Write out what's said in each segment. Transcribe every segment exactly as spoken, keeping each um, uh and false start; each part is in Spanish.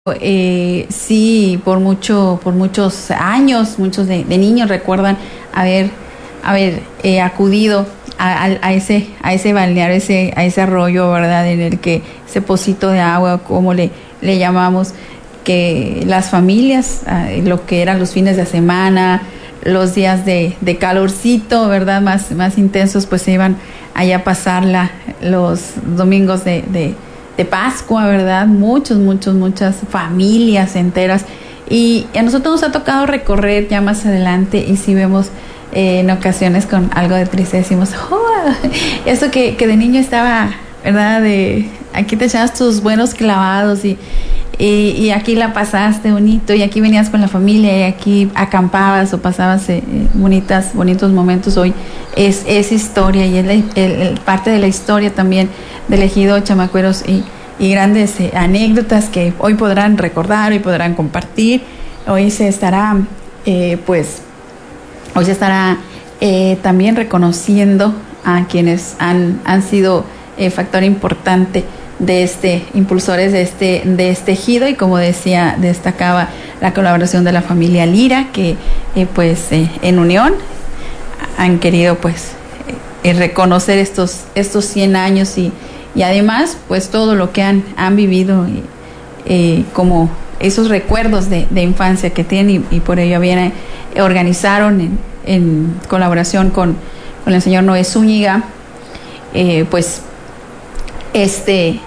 Eh, sí, por mucho, por muchos años, muchos de, de niños recuerdan haber, haber eh, acudido a, a, a ese, a ese balneario, ese, a ese arroyo, ¿verdad? En el que ese pocito de agua, como le, le llamamos, que las familias, eh, lo que eran los fines de semana, los días de, de calorcito, ¿verdad? Más, más intensos, pues se iban allá a pasarla los domingos de, de de Pascua, ¿verdad? Muchos, muchos, muchas familias enteras. Y a nosotros nos ha tocado recorrer ya más adelante y si vemos eh, en ocasiones con algo de tristeza, decimos, oh, eso que, que de niño estaba, ¿verdad? De aquí te echabas tus buenos clavados y, y, y aquí la pasaste bonito y aquí venías con la familia y aquí acampabas o pasabas eh, bonitas, bonitos momentos. Hoy es, es historia y es la, el, el, parte de la historia también del ejido Chamacueros y, y grandes eh, anécdotas que hoy podrán recordar, hoy podrán compartir. Hoy se estará, eh, pues, hoy se estará eh, también reconociendo a quienes han, han sido eh, factor importante de este, impulsores de este, de este ejido y como decía, destacaba la colaboración de la familia Lira que eh, pues eh, en unión han querido pues eh, reconocer estos, estos cien años y Y además, pues todo lo que han, han vivido, eh, como esos recuerdos de, de infancia que tienen y, y por ello viene, eh, organizaron en, en colaboración con, con el señor Noé Zúñiga, eh, pues este,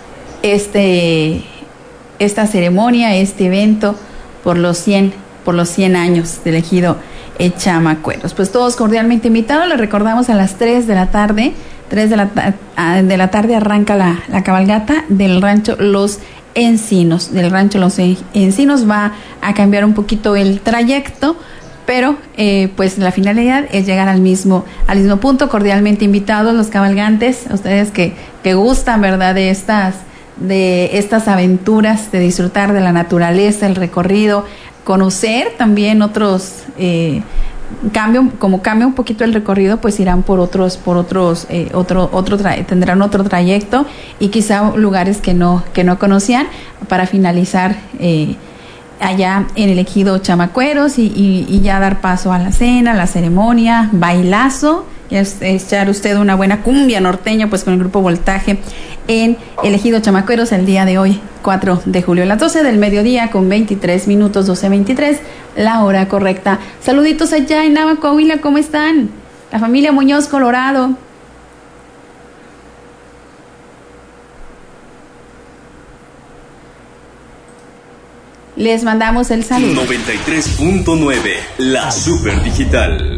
este, esta ceremonia, este evento por los cien, por los cien años del ejido eh, Chamacueros. Pues todos cordialmente invitados, les recordamos a las tres de la tarde. tres de la, de la tarde arranca la, la cabalgata del rancho Los Encinos. Del rancho Los Encinos va a cambiar un poquito el trayecto, pero eh, pues la finalidad es llegar al mismo, al mismo punto. Cordialmente invitados los cabalgantes, ustedes que, que gustan, ¿verdad?, de estas, de estas aventuras, de disfrutar de la naturaleza, el recorrido, conocer también otros eh, cambio, como cambia un poquito el recorrido, pues irán por otros, por otros, eh, otro, otro tra- tendrán otro trayecto y quizá lugares que no, que no conocían para finalizar eh, allá en el ejido Chamacueros y, y, y ya dar paso a la cena, la ceremonia, bailazo, y es, es echar usted una buena cumbia norteña, pues con el grupo Voltaje en el ejido Chamacueros el día de hoy, cuatro de julio, a las doce del mediodía con veintitrés minutos, doce veintitrés, la hora correcta. Saluditos allá en Nava, Coahuila, ¿cómo están? La familia Muñoz, Colorado. Les mandamos el saludo. noventa y tres punto nueve, la super digital.